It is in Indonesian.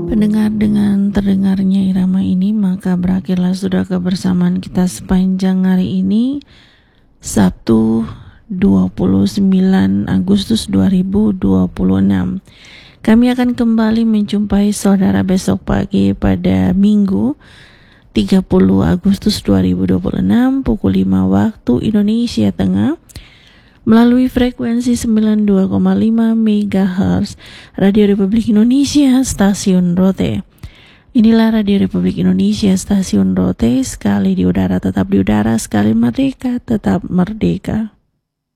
Pendengar, dengan terdengarnya irama ini, maka berakhirlah sudah kebersamaan kita sepanjang hari ini, Sabtu 29 Agustus 2026. Kami akan kembali menjumpai saudara besok pagi pada Minggu 30 Agustus 2026 pukul 5 waktu Indonesia Tengah melalui frekuensi 92,5 MHz Radio Republik Indonesia Stasiun Rote. Inilah Radio Republik Indonesia Stasiun Rote, sekali di udara tetap di udara, sekali merdeka tetap merdeka.